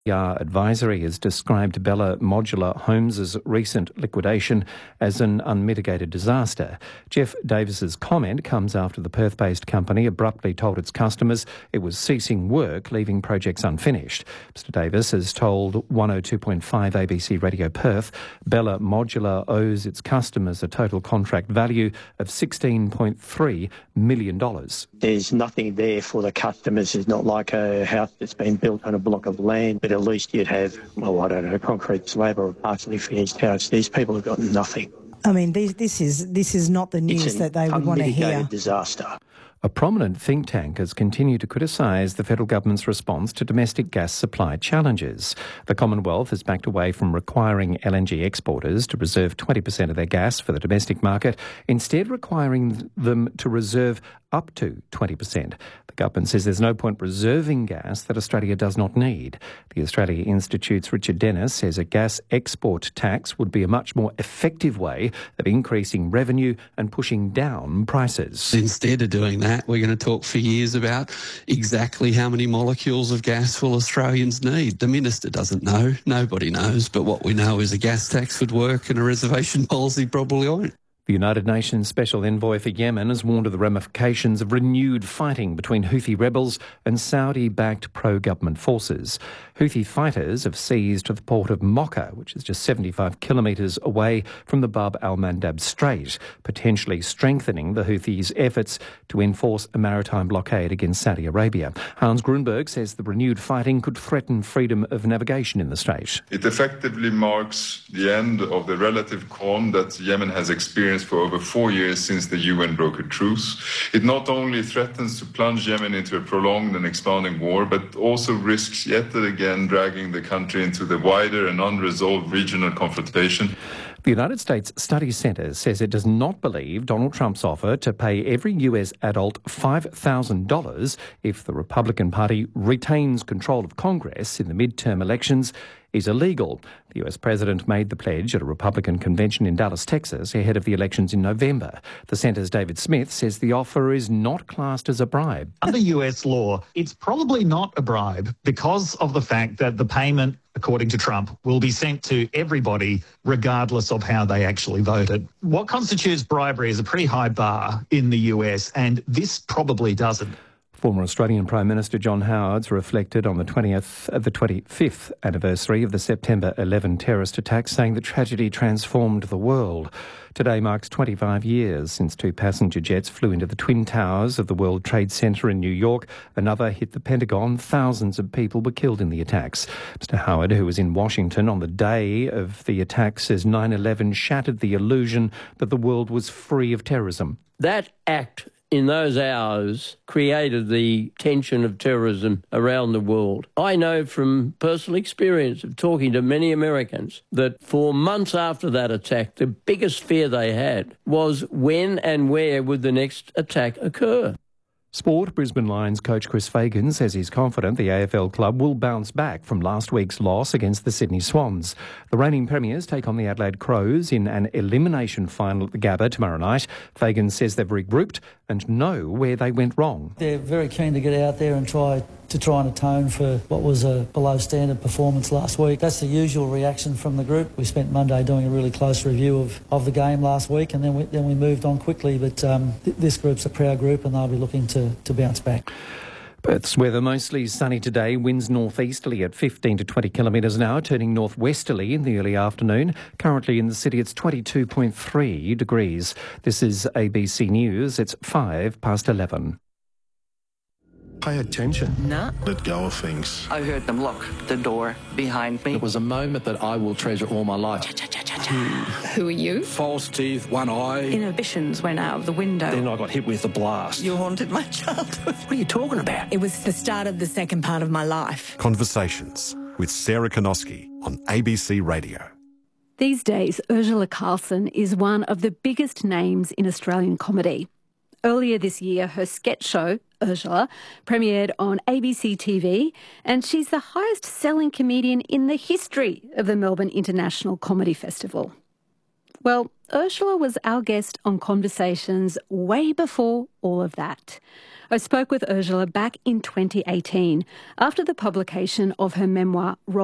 Advisory has described Bella Modular Homes' recent liquidation as an unmitigated disaster. Jeff Davis's comment comes after the Perth-based company abruptly told its customers it was ceasing work, leaving projects unfinished. Mr Davis has told 102.5 ABC Radio Perth Bella Modular owes its customers a total contract value of $16.3 million. There's nothing there for the customers. It's not like a house that's been built on a block of land, but at least you'd have, a concrete slab or a partially finished house. These people have got nothing. I mean, this is not the news that they would want to hear. It's an unmitigated disaster. A prominent think tank has continued to criticise the federal government's response to domestic gas supply challenges. The Commonwealth has backed away from requiring LNG exporters to reserve 20% of their gas for the domestic market, instead requiring them to reserve up to 20%. The government says there's no point reserving gas that Australia does not need. The Australia Institute's Richard Dennis says a gas export tax would be a much more effective way of increasing revenue and pushing down prices. Instead of doing that, we're going to talk for years about exactly how many molecules of gas will Australians need. The minister doesn't know, nobody knows, but what we know is a gas tax would work and a reservation policy probably won't. The United Nations Special Envoy for Yemen has warned of the ramifications of renewed fighting between Houthi rebels and Saudi-backed pro-government forces. Houthi fighters have seized the port of Mocha, which is just 75 kilometres away from the Bab al-Mandab Strait, potentially strengthening the Houthis' efforts to enforce a maritime blockade against Saudi Arabia. Hans Grunberg says the renewed fighting could threaten freedom of navigation in the strait. It effectively marks the end of the relative calm that Yemen has experienced for over 4 years since the UN brokered truce. It not only threatens to plunge Yemen into a prolonged and expanding war, but also risks yet again dragging the country into the wider and unresolved regional confrontation. The United States Study Centre says it does not believe Donald Trump's offer to pay every US adult $5,000 if the Republican Party retains control of Congress in the midterm elections is illegal. The US President made the pledge at a Republican convention in Dallas, Texas, ahead of the elections in November. The Centre's David Smith says the offer is not classed as a bribe. Under US law, it's probably not a bribe because of the fact that the payment, according to Trump, will be sent to everybody regardless of how they actually voted. What constitutes bribery is a pretty high bar in the US, and this probably doesn't. Former Australian Prime Minister John Howard's reflected on the 25th anniversary of the September 11 terrorist attacks, saying the tragedy transformed the world. Today marks 25 years since two passenger jets flew into the Twin Towers of the World Trade Center in New York. Another hit the Pentagon. Thousands of people were killed in the attacks. Mr. Howard, who was in Washington on the day of the attacks, says 9/11 shattered the illusion that the world was free of terrorism. That act in those hours created the tension of terrorism around the world. I know from personal experience of talking to many Americans that for months after that attack, the biggest fear they had was when and where would the next attack occur. Sport. Brisbane Lions coach Chris Fagan says he's confident the AFL club will bounce back from last week's loss against the Sydney Swans. The reigning premiers take on the Adelaide Crows in an elimination final at the Gabba tomorrow night. Fagan says they've regrouped and know where they went wrong. They're very keen to get out there and try and atone for what was a below standard performance last week. That's the usual reaction from the group. We spent Monday doing a really close review of the game last week, and then we moved on quickly. But this group's a proud group, and they'll be looking to bounce back. Perth's weather mostly sunny today, winds northeasterly at 15 to 20 kilometres an hour, turning northwesterly in the early afternoon. Currently in the city it's 22.3 degrees. This is ABC News. It's 11:05. Pay attention. No. Let go of things. I heard them lock the door behind me. It was a moment that I will treasure all my life. Who are you? False teeth, one eye. Inhibitions went out of the window. Then I got hit with a blast. You haunted my childhood. What are you talking about? It was the start of the second part of my life. Conversations with Sarah Konoski on ABC Radio. These days, Ursula Carlson is one of the biggest names in Australian comedy. Earlier this year, her sketch show, Ursula, premiered on ABC TV, and she's the highest-selling comedian in the history of the Melbourne International Comedy Festival. Well, Ursula was our guest on Conversations way before all of that. I spoke with Ursula back in 2018 after the publication of her memoir,